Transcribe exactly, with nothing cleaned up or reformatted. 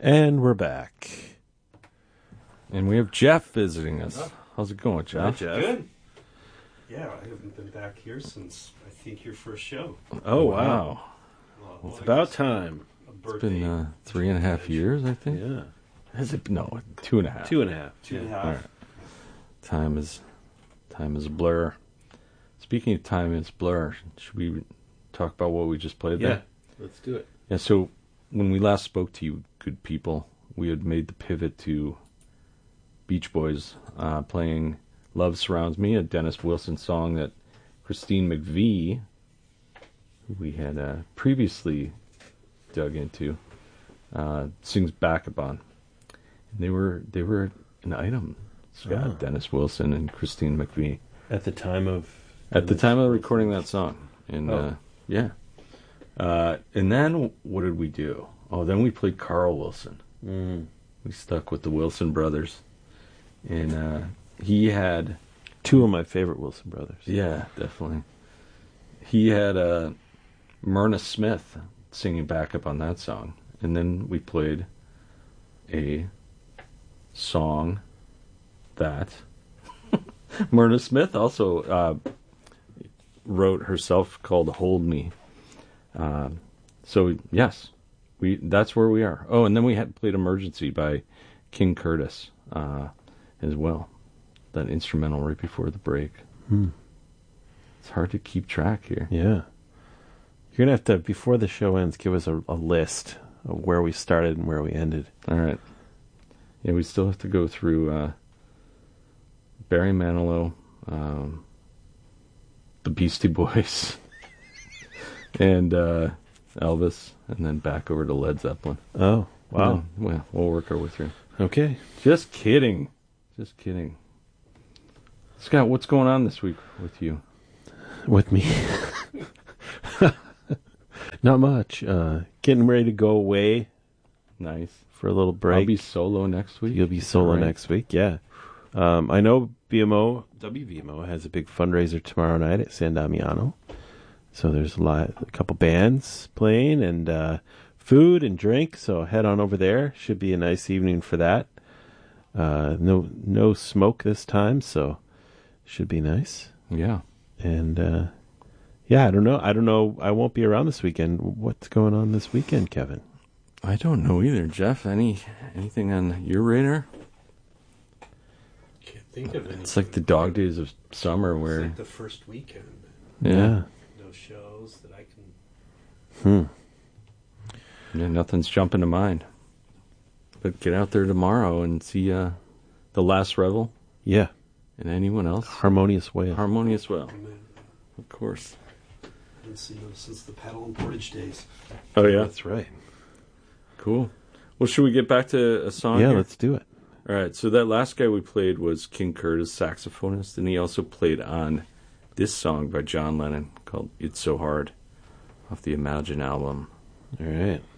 And we're back. And we have Jeff visiting us. How's it going, Jeff? Hi, Jeff. Good. Yeah, I haven't been back here since, I think, your first show. Oh, wow. Well, It's I about guess time. a It's birthday. been uh, three and a half years, I think. Yeah. Has it? No, two and a half. Two and a half. Two and a Yeah. half. All right. Time is, time is a blur. Speaking of time is blur, should we talk about what we just played Yeah. there? Let's do it. Yeah, so when we last spoke to you, good people, we had made the pivot to Beach Boys uh, playing Love Surrounds Me, a Dennis Wilson song that Christine McVie, who we had uh, previously dug into, uh, sings backup on. And they were they were an item, Scott, Oh. Dennis Wilson and Christine McVie. At the time of... At the time of recording that song. And, Oh. uh, yeah. Uh, and then what did we do? Oh, then we played Carl Wilson. Mm. We stuck with the Wilson brothers. And uh, he had... Two of my favorite Wilson brothers. Yeah, definitely. He had uh, Myrna Smith singing backup on that song. And then we played a song that Myrna Smith also uh, wrote herself called Hold Me. Uh, so, yes, we that's where we are. Oh, and then we had played Emergency by King Curtis uh, as well. That instrumental right before the break. Hmm. It's hard to keep track here. Yeah. You're going to have to, before the show ends, give us a, a list of where we started and where we ended. All right. Yeah, we still have to go through uh, Barry Manilow, um, the Beastie Boys, and uh, Elvis, and then back over to Led Zeppelin. Oh, wow. And then, well, we'll work our way through. Okay. Just kidding. Just kidding. Scott, what's going on this week with you? With me. Not much. Uh, getting ready to go away Nice. for a little break. I'll be solo next week. You'll be solo All right. next week, yeah. Um, I know B M O, W V M O has a big fundraiser tomorrow night at San Damiano. So there's a lot, a couple bands playing and uh, food and drink. So head on over there. Should be a nice evening for that. Uh, no, no smoke this time, so should be nice. Yeah. And uh, yeah, I don't know. I don't know. I won't be around this weekend. What's going on this weekend, Kevin? I don't know either, Jeff. Any anything on your radar? Can't think of anything. It's like the dog days of summer It's where... like the first weekend. Yeah. No shows that I can... Hmm. Yeah, nothing's jumping to mind. But get out there tomorrow and see uh, The Last Revel Yeah. and anyone else. Harmonious Whale. Harmonious Well, I mean, of course. I haven't seen them since the Paddle and Portage days. Oh, yeah? That's right. Cool. Well, should we get back to a song Yeah, here? let's do it. All right, so that last guy we played was King Curtis, saxophonist, and he also played on this song by John Lennon called It's So Hard off the Imagine album. All right.